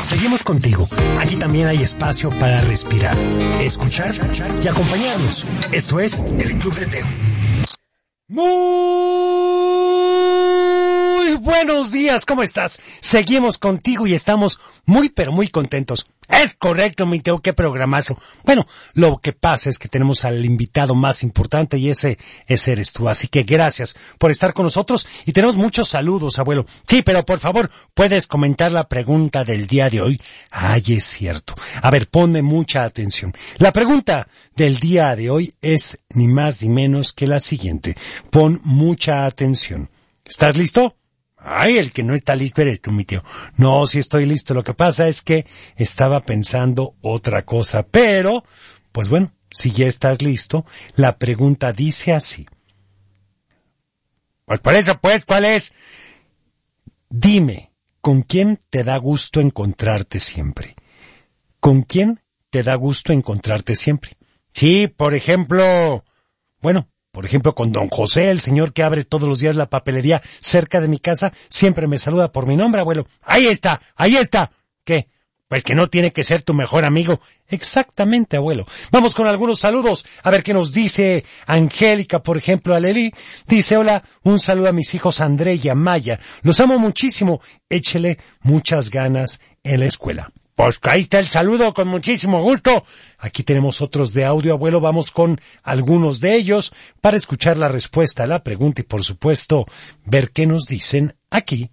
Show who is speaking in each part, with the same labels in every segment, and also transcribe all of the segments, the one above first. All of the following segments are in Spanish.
Speaker 1: Seguimos contigo. Aquí también hay espacio para respirar, escuchar y acompañarnos. Esto es el Club de Teo. Muy buenos días, ¿cómo estás? Seguimos contigo y estamos muy pero muy contentos. Es correcto, mi Teo, qué programazo. Bueno, lo que pasa es que tenemos al invitado más importante y ese eres tú. Así que gracias por estar con nosotros y tenemos muchos saludos, abuelo. Sí, pero por favor, ¿puedes comentar la pregunta del día de hoy? Ay, es cierto. A ver, ponme mucha atención. La pregunta del día de hoy es ni más ni menos que la siguiente. Pon mucha atención. ¿Estás listo? Ay, el que no está listo eres tú, mi tío. No, sí estoy listo. Lo que pasa es que estaba pensando otra cosa. Pero, pues bueno, si ya estás listo, la pregunta dice así. Pues por eso, pues, ¿cuál es? Dime, ¿con quién te da gusto encontrarte siempre? ¿Con quién te da gusto encontrarte siempre? Sí, por ejemplo, con don José, el señor que abre todos los días la papelería cerca de mi casa, siempre me saluda por mi nombre, abuelo. Ahí está. ¿Qué? Pues que no tiene que ser tu mejor amigo. Exactamente, abuelo. Vamos con algunos saludos. A ver qué nos dice Angélica, por ejemplo, a Leli. Dice, hola, un saludo a mis hijos André y a Maya. Los amo muchísimo. Échele muchas ganas en la escuela. Pues ahí está el saludo, con muchísimo gusto. Aquí tenemos otros de audio, abuelo. Vamos con algunos de ellos para escuchar la respuesta a la pregunta y, por supuesto, ver qué nos dicen aquí.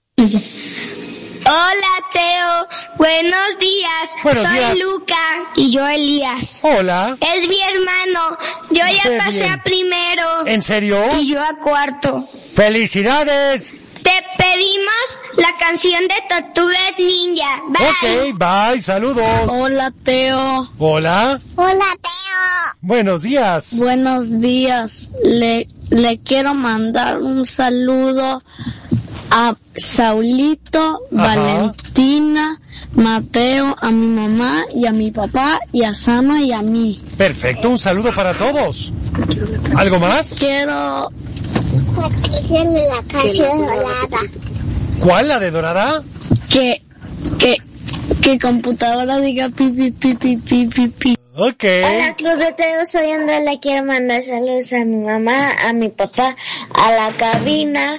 Speaker 2: Hola, Teo. Buenos días. Soy Luca y yo Elías.
Speaker 1: Hola.
Speaker 2: Es mi hermano. Yo ya pasé a primero.
Speaker 1: ¿En serio?
Speaker 2: Y yo a cuarto.
Speaker 1: ¡Felicidades!
Speaker 2: Te pedimos la canción de Tortugas Ninja. Bye.
Speaker 1: Ok, bye, saludos.
Speaker 3: Hola, Teo.
Speaker 1: Hola.
Speaker 2: Hola, Teo.
Speaker 1: Buenos días.
Speaker 3: Buenos días. Le quiero mandar un saludo a Saulito, Valentina, Mateo, a mi mamá y a mi papá y a Sama y a mí.
Speaker 1: Perfecto, un saludo para todos. ¿Algo más?
Speaker 3: Quiero...
Speaker 2: La canción dorada.
Speaker 1: ¿Cuál, la de dorada?
Speaker 3: Que computadora diga pi.
Speaker 1: Ok.
Speaker 2: Hola, Club de Teo, soy Andrea, le quiero mandar saludos a mi mamá, a mi papá, a la cabina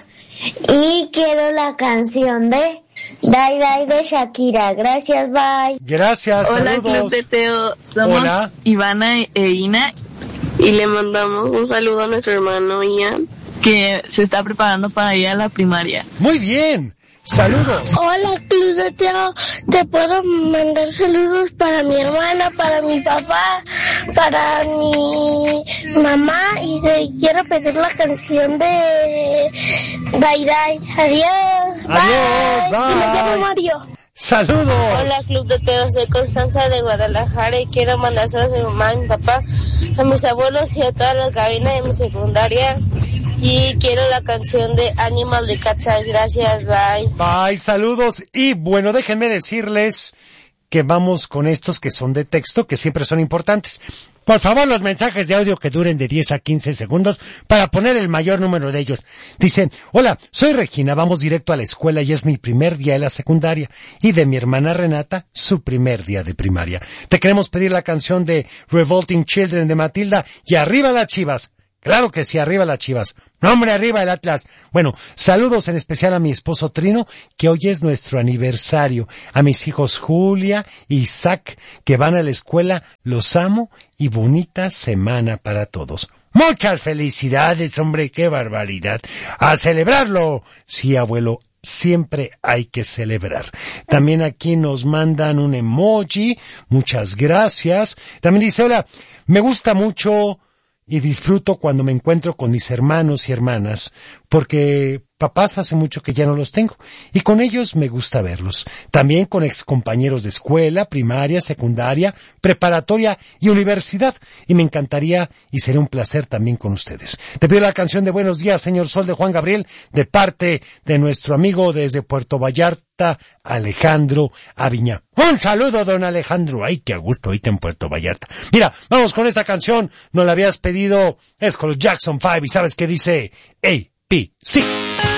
Speaker 2: y quiero la canción de Dai Dai de Shakira. Gracias, bye.
Speaker 1: Gracias,
Speaker 4: Hola,
Speaker 1: saludos.
Speaker 4: Club de Teo, somos Ivana e Ina y le mandamos un saludo a nuestro hermano Ian, que se está preparando para ir a la primaria.
Speaker 1: Muy bien, saludos.
Speaker 2: Hola, Club de Teo, te puedo mandar saludos para mi hermana, para mi papá, para mi mamá y te quiero pedir la canción de Dai Dai. Adiós, bye. Y me llamo Mario.
Speaker 1: ¡Saludos!
Speaker 4: Hola, Club de Teo, soy Constanza de Guadalajara y quiero mandar saludos a mi mamá, a mi papá, a mis abuelos y a todas las cabinas de mi secundaria. Y quiero la canción de Animal de Cat's Eyes. Gracias, bye.
Speaker 1: Bye, saludos. Y bueno, déjenme decirles que vamos con estos que son de texto, que siempre son importantes. Por favor, los mensajes de audio que duren de 10 a 15 segundos para poner el mayor número de ellos. Dicen, hola, soy Regina, vamos directo a la escuela y es mi primer día de la secundaria. Y de mi hermana Renata, su primer día de primaria. Te queremos pedir la canción de Revolting Children de Matilda y arriba las Chivas. Claro que sí, arriba las Chivas. No, hombre, arriba el Atlas. Bueno, saludos en especial a mi esposo Trino, que hoy es nuestro aniversario. A mis hijos Julia y Isaac, que van a la escuela. Los amo y bonita semana para todos. Muchas felicidades, hombre, qué barbaridad. ¡A celebrarlo! Sí, abuelo, siempre hay que celebrar. También aquí nos mandan un emoji. Muchas gracias. También dice, hola, me gusta mucho y disfruto cuando me encuentro con mis hermanos y hermanas, porque papás hace mucho que ya no los tengo, y con ellos me gusta verlos. También con excompañeros de escuela, primaria, secundaria, preparatoria y universidad, y me encantaría y sería un placer también con ustedes. Te pido la canción de Buenos Días, Señor Sol, de Juan Gabriel, de parte de nuestro amigo desde Puerto Vallarta, Alejandro Aviñá. Un saludo, don Alejandro. Ay, qué a gusto ahorita en Puerto Vallarta. Mira, vamos con esta canción, no la habías pedido, es con los Jackson 5, y ¿sabes qué dice? A, B, C.